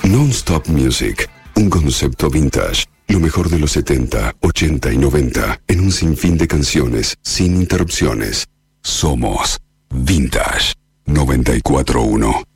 Non-Stop Music, un concepto vintage. Lo mejor de los 70, 80 y 90 en un sinfín de canciones sin interrupciones. Somos Vintage 94.1.